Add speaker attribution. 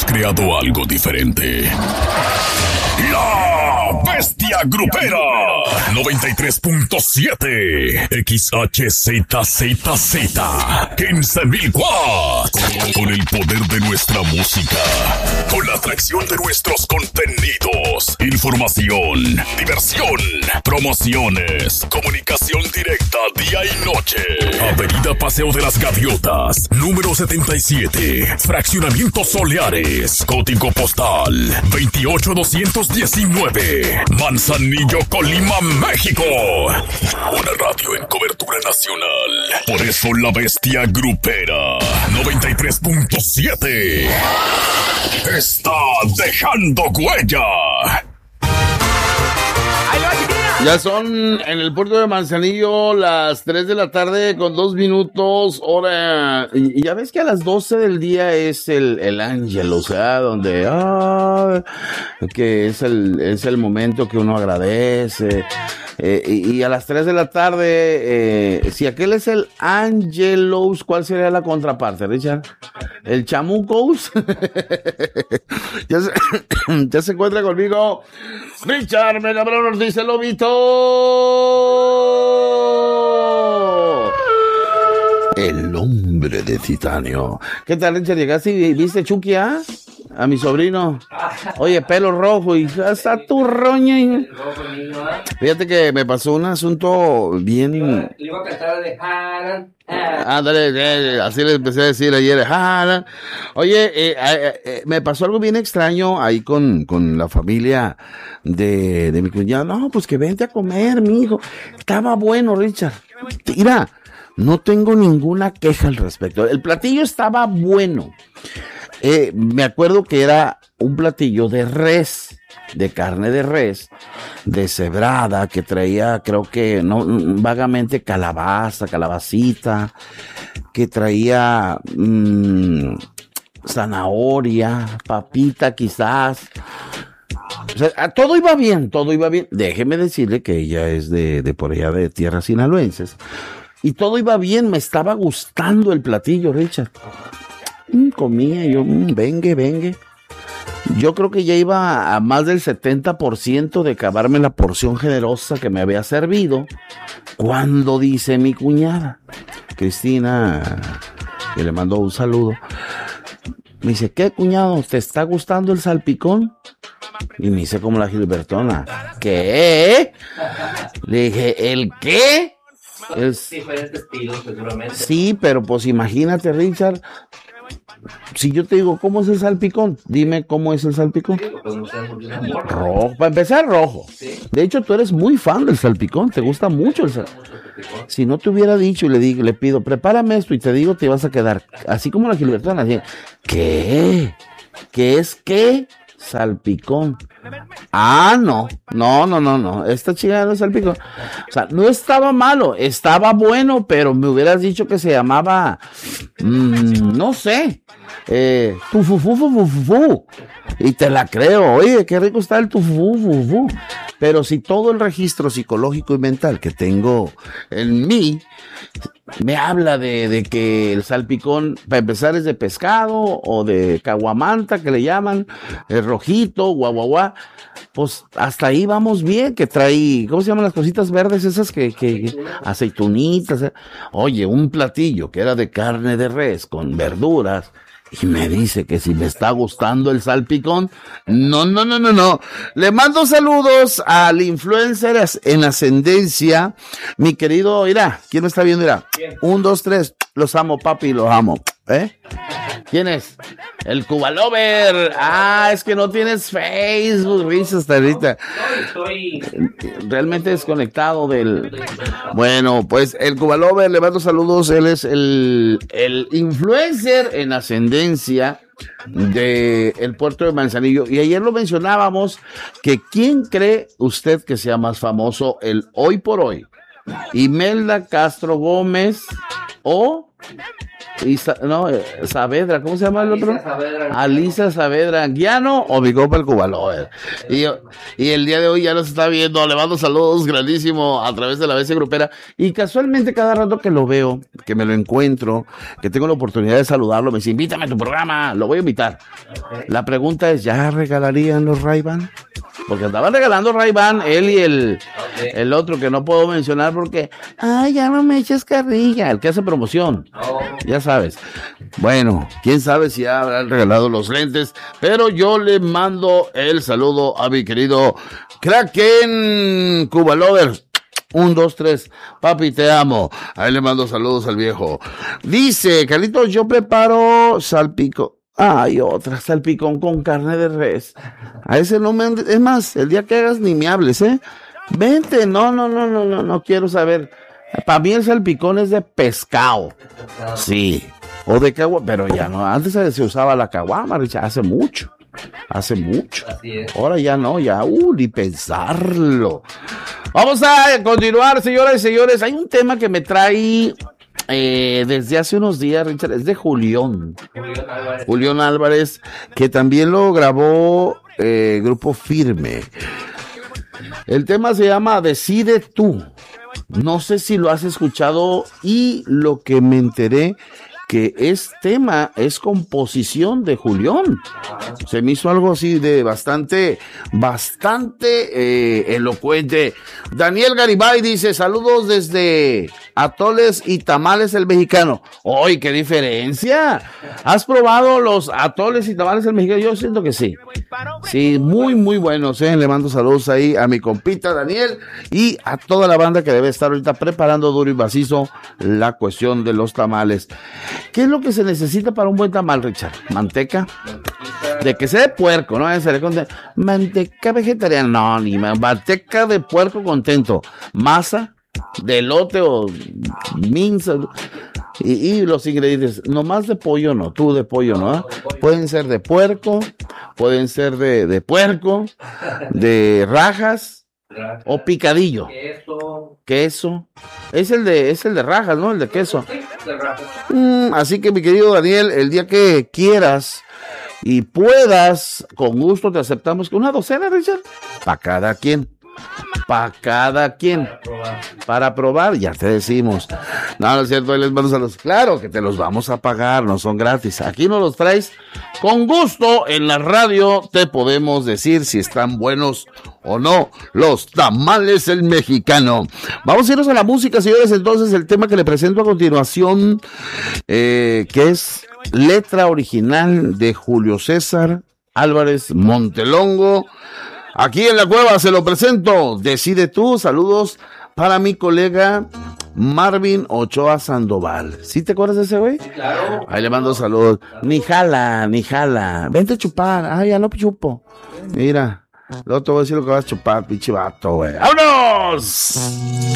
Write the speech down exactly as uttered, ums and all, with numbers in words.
Speaker 1: creado algo diferente. La Bestia Grupera noventa y tres punto siete X H Z Z Z quince mil watts. Con el poder de nuestra música, con la atracción de nuestros contenidos, información, diversión, promociones, comunicación directa día y noche. Avenida Paseo de las Gaviotas, número setenta y siete, Fraccionamiento Soleares, código postal veintiocho doscientos diecinueve, Manzanillo, Colima, México. Una radio en cobertura nacional. Por eso la Bestia Grupera noventa y tres punto siete está dejando huella.
Speaker 2: Ya son en el puerto de Manzanillo las tres de la tarde con dos minutos, hora, y, y ya ves que a las doce del día es el, el ángel, o sea, donde, ah, que es el, es el momento que uno agradece, eh, y, y a las tres de la tarde, eh, si aquel es el Angelos, ¿cuál sería la contraparte, Richard? ¿El Chamucos? ya, se, ya se encuentra conmigo Richard Megabrón, nos dice Lobito. El hombre de titanio. ¿Qué tal, Richard? ¿Llegaste y viste Chucky, ah? A mi sobrino. Oye, pelo rojo y hasta tu roña. Fíjate que me pasó un asunto bien.
Speaker 3: Le iba a cantar de Haran.
Speaker 2: Ah, dale, dale, así le empecé a decir ayer. Haran. Oye, eh, eh, eh, me pasó algo bien extraño ahí con, con la familia de, de mi cuñado. No, pues que vente a comer, mijo. Estaba bueno, Richard. Mira, no tengo ninguna queja al respecto. El platillo estaba bueno. Eh, me acuerdo que era un platillo de res, de carne de res, deshebrada, que traía, creo que, no, vagamente calabaza, calabacita, que traía mmm, zanahoria, papita quizás. O sea, todo iba bien, todo iba bien. Déjeme decirle que ella es de, de por allá de tierras sinaloenses. Y todo iba bien, me estaba gustando el platillo, Richard. Mm, comía yo, mm, vengue, vengue. Yo creo que ya iba a más del setenta por ciento de acabarme la porción generosa que me había servido, cuando dice mi cuñada, Cristina, que le mandó un saludo, me dice, ¿qué, cuñado? ¿Te está gustando el salpicón? Y me dice como la Gilbertona, ¿qué? Le dije, ¿el qué? Es...
Speaker 3: diferentes estilos, seguramente.
Speaker 2: Sí, pero pues imagínate, Richard, si yo te digo, ¿cómo es el salpicón? Dime cómo es el salpicón. Rojo, para empezar, rojo. ¿Sí? De hecho, tú eres muy fan del salpicón, te gusta mucho el salpicón. Si no te hubiera dicho y le digo, le pido, prepárame esto y te digo, te vas a quedar así como la Gilbertona. Así, ¿qué? ¿Qué es qué? Salpicón. Ah, no, no, no, no, no, esta chica no es salpicón. O sea, no estaba malo, estaba bueno, pero me hubieras dicho que se llamaba, mmm, no sé, eh, tufufufufufu. Y te la creo, oye, qué rico está el tufufufufu. Pero si todo el registro psicológico y mental que tengo en mí me habla de, de que el salpicón, para empezar, es de pescado o de caguamanta, que le llaman, el rojito, guaguaguá, pues hasta ahí vamos bien, que trae, ¿cómo se llaman las cositas verdes esas? que, que aceitunitas, eh? Oye, un platillo que era de carne de res con verduras, y me dice que si me está gustando el salpicón. No, no, no, no, no. Le mando saludos al influencer en ascendencia. Mi querido, mira, ¿quién me está viendo? Mira, un, dos, tres. Los amo, papi, los amo. ¿Eh? ¿Quién es? El Cuba Lover. Ah, es que no tienes Facebook, Risa, hasta ahorita.
Speaker 3: Estoy
Speaker 2: realmente desconectado del... Bueno, pues el Cuba Lover, le mando saludos. Él es el, el influencer en ascendencia de el puerto de Manzanillo. Y ayer lo mencionábamos, que ¿quién cree usted que sea más famoso el hoy por hoy? ¿Imelda Castro Gómez o Isa, no, eh, Saavedra, ¿cómo se llama el otro?
Speaker 3: Alisa Saavedra.
Speaker 2: Alisa Saavedra, Guiano o mi compa el Cubalover. Y, yo- y el día de hoy ya nos está viendo, le mando saludos grandísimo a través de la bestia grupera. Y casualmente cada rato que lo veo, que me lo encuentro, que tengo la oportunidad de saludarlo, me dice, invítame a tu programa, lo voy a invitar. La pregunta es, ¿ya regalarían los Ray-Ban? Porque andaban regalando Ray-Ban, él y el, el otro que no puedo mencionar porque, ay, ya no me eches carrilla, el que hace promoción.
Speaker 3: No.
Speaker 2: Ya sabes. Bueno, quién sabe si ya habrán regalado los lentes, pero yo le mando el saludo a mi querido Kraken Cubalover. Un, dos, tres. Papi, te amo. Ahí le mando saludos al viejo. Dice, Carlitos, yo preparo salpico. Ay, otra, salpicón con carne de res. A ese no me... andes- Es más, el día que hagas ni me hables, ¿eh? Vente, no, no, no, no, no, no quiero saber. Para mí el salpicón es de pescado. Sí. O de caguama, pero ya no. Antes se usaba la caguama, Richard, hace mucho. Hace mucho.
Speaker 3: Así es.
Speaker 2: Ahora ya no, ya, uh, ni pensarlo. Vamos a continuar, señoras y señores. Hay un tema que me trae eh, desde hace unos días, Richard, es de Julián.
Speaker 3: Julián Álvarez.
Speaker 2: Julián Álvarez, que también lo grabó eh, Grupo Firme. El tema se llama Decide tú. No sé si lo has escuchado y lo que me enteré que es tema, es composición de Julián. Se me hizo algo así de bastante, bastante eh, elocuente. Daniel Garibay dice, saludos desde Atoles y Tamales el Mexicano. ¡Ay, qué diferencia! ¿Has probado los atoles y tamales el Mexicano? Yo siento que sí. Sí, muy, muy buenos, ¿eh? Le mando saludos ahí a mi compita Daniel y a toda la banda que debe estar ahorita preparando duro y macizo la cuestión de los tamales. ¿Qué es lo que se necesita para un buen tamal, Richard? Manteca. De que sea de puerco, ¿no? Se le conte- manteca vegetariana, no, ni ma- manteca de puerco contento. Masa de elote o minza. Y, y los ingredientes, nomás de pollo no, tú de pollo no, ¿eh? Pueden ser de puerco, pueden ser de, de puerco, de rajas o picadillo,
Speaker 3: Queso.
Speaker 2: queso. Es el de, es el de rajas, ¿no? El de queso.
Speaker 3: Sí, de rato.
Speaker 2: Mm, así que mi querido Daniel, el día que quieras y puedas, con gusto te aceptamos que una docena, Richard, para cada quien. Para cada quien.
Speaker 3: Probar.
Speaker 2: Para probar, ya te decimos. No, no es cierto, ahí les mando saludos. Claro que te los vamos a pagar, no son gratis. Aquí nos los traes con gusto. En la radio te podemos decir si están buenos o no los tamales el Mexicano. Vamos a irnos a la música, señores. Entonces, el tema que le presento a continuación, eh, que es letra original de Julio César Álvarez Montelongo. Aquí en la cueva se lo presento. Decide tú. Saludos para mi colega Marvin Ochoa Sandoval. ¿Sí te acuerdas de ese güey?
Speaker 3: Claro.
Speaker 2: Ahí le mando saludos. Ni jala, ni jala. Vente a chupar. Ay, ya no chupo. Mira, luego te voy a decir lo que vas a chupar, pinche vato, güey. ¡Vámonos!